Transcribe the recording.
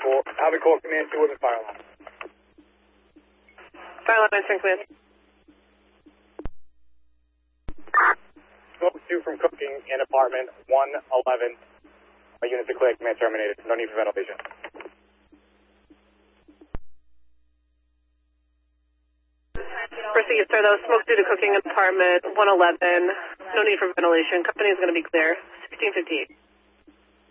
Havoc Call Command 2 with the fire alarm. Fire alarm answering command. Smoke 2 from cooking in apartment 111. Units are clear, command terminated. No need for ventilation. Proceed, sir. That was smoke due to cooking in apartment 111. No need for ventilation. Company is going to be clear. 1658.